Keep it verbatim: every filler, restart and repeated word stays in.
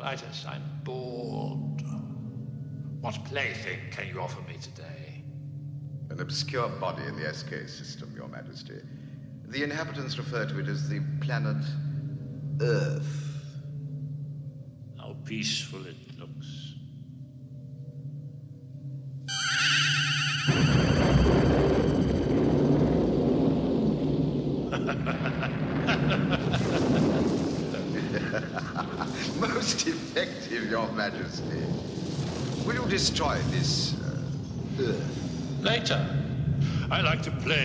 Clytus, I'm bored. What plaything can you offer me today? An obscure body in the S K system, Your Majesty. The inhabitants refer to it as the planet Earth. How peaceful it looks. Most effective, Your Majesty. Will you destroy this uh, Earth? Later. I like to play